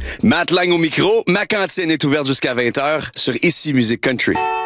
Matt Lang au micro, ma cantine est ouverte jusqu'à 20h sur Ici Musique Country.